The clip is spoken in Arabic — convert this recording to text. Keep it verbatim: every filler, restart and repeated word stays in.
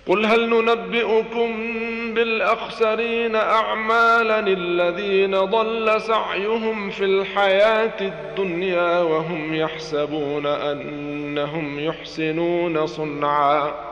قل هل ننبئكم بالأخسرين أعمالا الذين ضل سعيهم في الحياة الدنيا وهم يحسبون أنهم يحسنون صنعا